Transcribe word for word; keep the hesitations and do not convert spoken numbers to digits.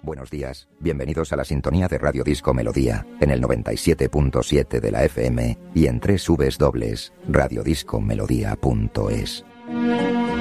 Buenos días, bienvenidos a la sintonía de Radio Disco Melodía, en el noventa y siete punto siete de la F M y en doble u doble u doble u punto radiodiscomelodía punto es.